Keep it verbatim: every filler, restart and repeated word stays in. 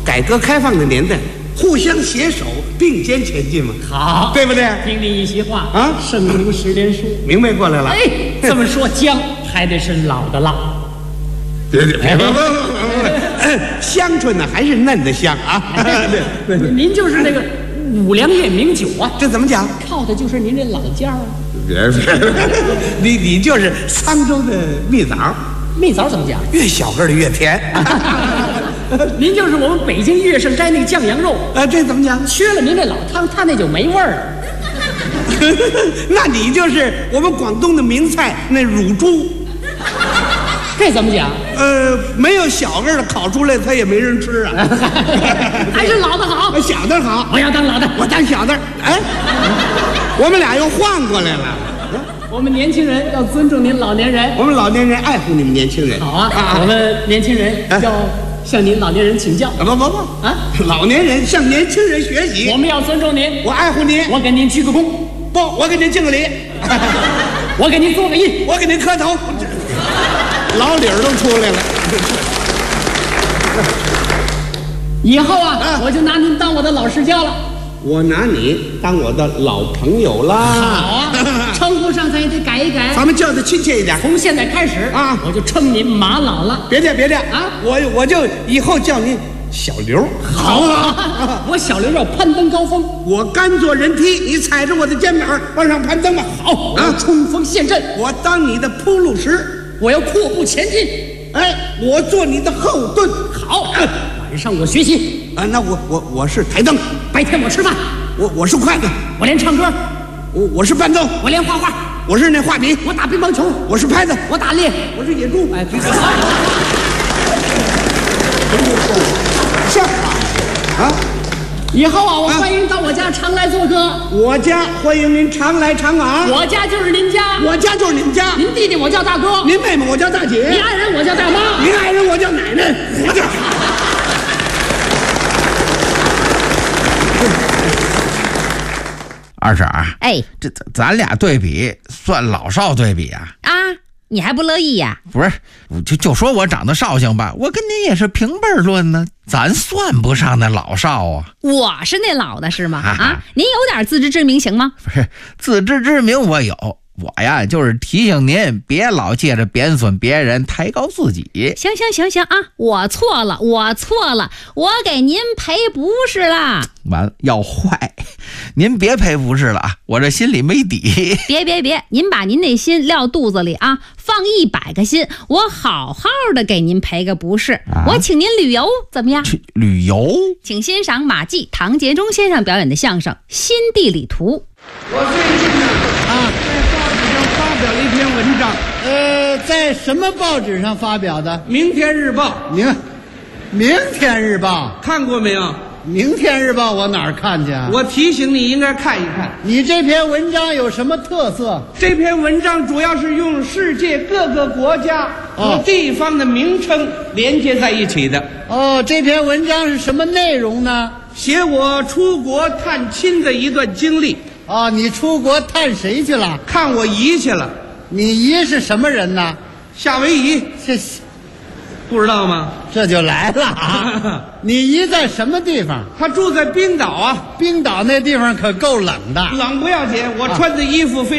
改革开放的年代，互相携手并肩前进嘛， 好， 对不对？ 听你一席话啊， 圣明十连书， 明白过来了。 哎，这么说姜还得是老的辣。 别别别！香椿呢还是嫩的香啊！ 您就是那个五粮液名酒啊， 这怎么讲？ 靠的就是您这老家啊。 别别，你你就是沧州的蜜枣， 蜜枣怎么讲？ 越小个的越甜。 您就是我们北京乐圣斋那个酱羊肉啊，这怎么讲？ 缺了您这老汤，它那就没味儿了。 那你就是我们广东的名菜那乳猪。 这怎么讲？ 呃，没有小个的烤出来，它也没人吃啊。 还是老的好， 小的好。 我要当老的， 我当小的。哎，我们俩又换过来了。 我们年轻人要尊重您老年人， 我们老年人爱护你们年轻人。 好啊，啊我们年轻人要向您老年人请教。 不不不啊，老年人向年轻人学习。 我们要尊重您， 我爱护您。 我给您鞠个躬， 不，我给您敬个礼。 我给您做个揖， 我给您磕头。老理儿都出来了。 以后啊， 啊我就拿您当我的老师教了。 我拿你当我的老朋友啦。 好啊，称呼上咱也得改一改， 咱们叫的亲切一点。 从现在开始啊， 我就称您马老了。 别介别介啊， 我我就以后叫您小刘。 好啊，我小刘要攀登高峰， 我甘做人梯，你踩着我的肩膀往上攀登吧。 好啊，冲锋陷阵， 我当你的铺路石。 我要阔步前进， 哎，我做你的后盾。 好，啊、晚上我学习啊，那我我我是台灯， 白天我吃饭， 我我是筷子， 我练唱歌， 我我是伴奏， 我练画画， 我是那画笔， 我打乒乓球， 我是拍子， 我打猎， 我是野猪。哎，像话啊！ 以后啊，我欢迎到我家常来做客。 我家欢迎您常来常往。 我家就是您家， 我家就是你们家。 您弟弟我叫大哥， 您妹妹我叫大姐， 您爱人我叫大妈， 您爱人我叫奶奶。我这二婶儿， 哎， 这咱咱俩对比算老少对比啊？ 啊，你还不乐意呀、 不是，就就说我长得绍兴吧，我跟您也是平辈论呢，咱算不上那老少啊。 我是那老的是吗？ 啊啊，您有点自知之明行吗？ 不是，自知之明我有，我呀就是提醒您别老借着贬损别人抬高自己。 行行行行啊，我错了，我错了，我给您赔不是啦。 完了，要坏，您别赔不是了啊，我这心里没底。 别别别，您把您那心撂肚子里啊，放一百个心，我好好的给您赔个不是。 啊、 我请您旅游怎么样？ 去旅游？ 请欣赏马季、唐杰忠先生表演的相声《新地理图》。 我最近呢啊，在报纸上发表了一篇文章。 呃，在什么报纸上发表的？ 《明天日报》。 明，明天日报看过没有？ 明天日报我哪儿看见啊？ 我提醒你应该看一看。 你这篇文章有什么特色？ 这篇文章主要是用世界各个国家和地方的名称连接在一起的。 哦，这篇文章是什么内容呢？ 写我出国探亲的一段经历。 哦，你出国探谁去了？ 看我姨去了。 你姨是什么人呢？ 夏威夷。 这不知道吗？ 这就来了啊！你姨在什么地方？ 她住在冰岛啊。 冰岛那地方可够冷的。 冷不要紧，我穿的衣服非